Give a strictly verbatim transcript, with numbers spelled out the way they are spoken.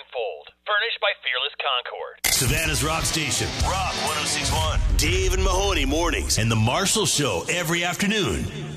Fold. Furnished by Fearless Concord. Savannah's Rock Station. Rock one oh six point one. Dave and Mahoney mornings. And the Marshall Show every afternoon.